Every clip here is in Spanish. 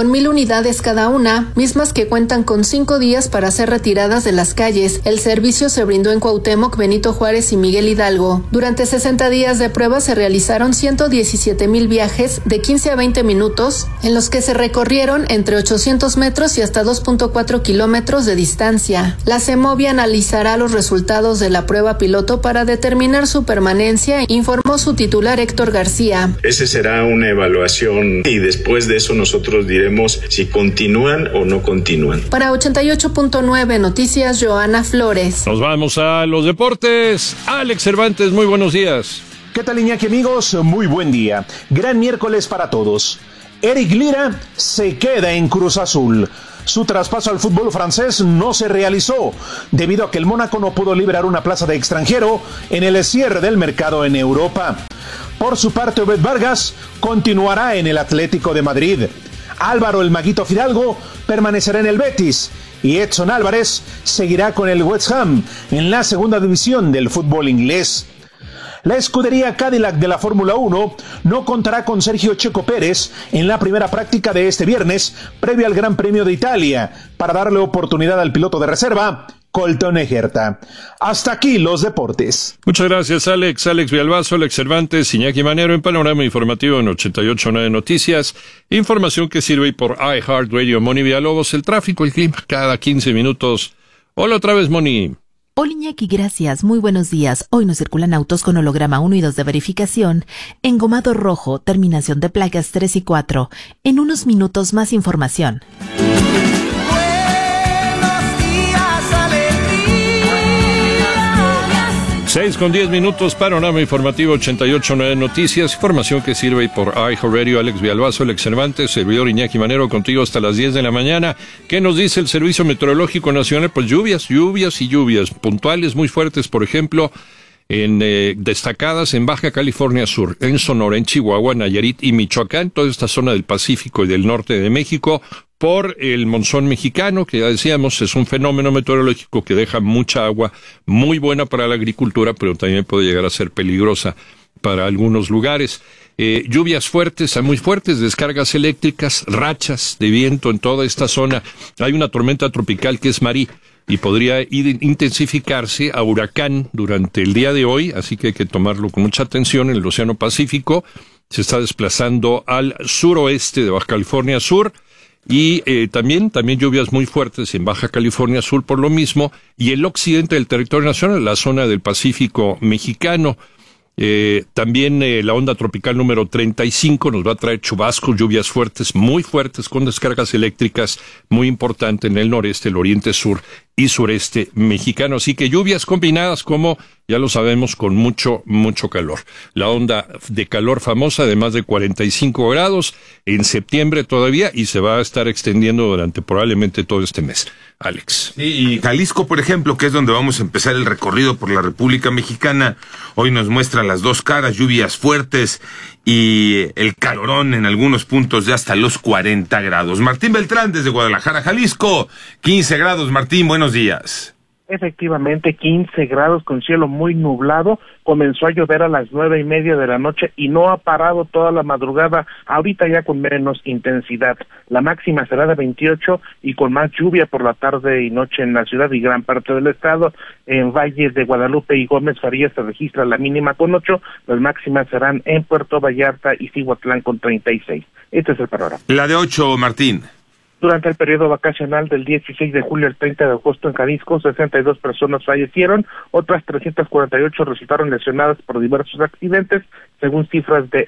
con 1,000 unidades cada una, mismas que cuentan con 5 días para ser retiradas de las calles. El servicio se brindó en Cuauhtémoc, Benito Juárez y Miguel Hidalgo. Durante 60 días de prueba se realizaron 117,000 viajes de 15 a 20 minutos, en los que se recorrieron entre 800 metros y hasta 2.4 kilómetros de distancia. La CEMOVI analizará los resultados de la prueba piloto para determinar su permanencia, informó su titular Héctor García. Ese será una evaluación y después de eso nosotros diremos si continúan o no continúan. Para 88.9 Noticias, Joana Flores. Nos vamos a los deportes. Alex Cervantes, muy buenos días. ¿Qué tal, Iñaki, amigos? Muy buen día. Gran miércoles para todos. Eric Lira se queda en Cruz Azul. Su traspaso al fútbol francés no se realizó, debido a que el Mónaco no pudo liberar una plaza de extranjero en el cierre del mercado en Europa. Por su parte, Obed Vargas continuará en el Atlético de Madrid. Álvaro el Maguito Fidalgo permanecerá en el Betis y Edson Álvarez seguirá con el West Ham en la segunda división del fútbol inglés. La escudería Cadillac de la Fórmula 1 no contará con Sergio Checo Pérez en la primera práctica de este viernes, previo al Gran Premio de Italia, para darle oportunidad al piloto de reserva, Colton Herta. Hasta aquí los deportes. Muchas gracias, Alex. Alex Villalbazo, Alex Cervantes, Iñaki Manero en Panorama Informativo en 88.9 Noticias. Información que sirve por iHeartRadio. Moni Villalobos, el tráfico, el clima, cada 15 minutos. Hola otra vez, Moni. Hola Iñaki, gracias. Muy buenos días. Hoy nos circulan autos con holograma 1 y 2 de verificación, engomado rojo, terminación de placas 3 y 4. En unos minutos más información. Buenos días, alegría. 6:10, Panorama Informativo 88.9 Noticias. Información que sirve por iHeartRadio. Alex Villalbazo, Alex Cervantes, servidor Iñaki Manero, contigo hasta las 10 de la mañana. ¿Qué nos dice el Servicio Meteorológico Nacional? Pues lluvias puntuales muy fuertes, por ejemplo, destacadas en Baja California Sur, en Sonora, en Chihuahua, Nayarit y Michoacán, toda esta zona del Pacífico y del norte de México, por el monzón mexicano, que ya decíamos, es un fenómeno meteorológico que deja mucha agua, muy buena para la agricultura, pero también puede llegar a ser peligrosa para algunos lugares. Lluvias fuertes a muy fuertes, descargas eléctricas, rachas de viento en toda esta zona. Hay una tormenta tropical que es Marí, y podría intensificarse a huracán durante el día de hoy, así que hay que tomarlo con mucha atención. En el Océano Pacífico se está desplazando al suroeste de Baja California Sur, y también lluvias muy fuertes en Baja California Sur por lo mismo, y el occidente del territorio nacional, la zona del Pacífico mexicano. También la onda tropical número 35 nos va a traer chubascos, lluvias fuertes, muy fuertes, con descargas eléctricas muy importantes en el noreste, el oriente sur y sureste mexicano. Así que lluvias combinadas, como ya lo sabemos, con mucho calor. La onda de calor famosa de más de 45 grados en septiembre todavía, y se va a estar extendiendo durante probablemente todo este mes. Alex. Sí, y Jalisco, por ejemplo, que es donde vamos a empezar el recorrido por la República Mexicana, hoy nos muestra las dos caras, lluvias fuertes y el calorón en algunos puntos de hasta los 40 grados. Martín Beltrán desde Guadalajara, Jalisco, 15 grados. Martín, buenos días. Efectivamente, 15 grados con cielo muy nublado. Comenzó a llover a las 9:30 de la noche y no ha parado toda la madrugada, ahorita ya con menos intensidad. La máxima será de 28 y con más lluvia por la tarde y noche en la ciudad y gran parte del estado. En Valles de Guadalupe y Gómez Farías se registra la mínima con 8, las máximas serán en Puerto Vallarta y Cihuatlán con 36. Este es el panorama. La de 8, Martín. Durante el periodo vacacional del 16 de julio al 30 de agosto en Jalisco, 62 personas fallecieron, otras 348 resultaron lesionadas por diversos accidentes, según cifras de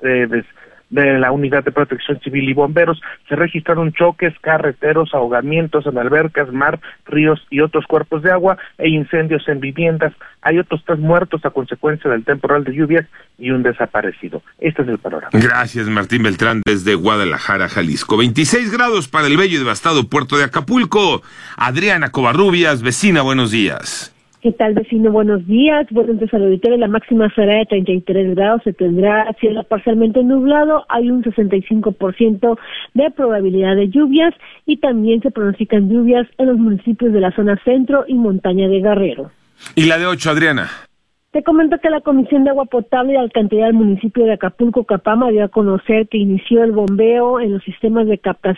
de la Unidad de Protección Civil y Bomberos. Se registraron choques, carreteros, ahogamientos en albercas, mar, ríos y otros cuerpos de agua e incendios en viviendas. Hay otros 3 muertos a consecuencia del temporal de lluvias y un desaparecido. Este es el panorama. Gracias, Martín Beltrán desde Guadalajara, Jalisco. 26 grados para el bello y devastado puerto de Acapulco. Adriana Covarrubias, vecina, buenos días. ¿Qué tal, vecino? Buenos días. Buenos días al auditorio. La máxima será de 33 grados. Se tendrá cielo parcialmente nublado. Hay un 65% de probabilidad de lluvias y también se pronostican lluvias en los municipios de la zona centro y montaña de Guerrero. ¿Y la de 8, Adriana? Te comento que la Comisión de Agua Potable y Alcantarillado del municipio de Acapulco, Capama, dio a conocer que inició el bombeo en los sistemas de captación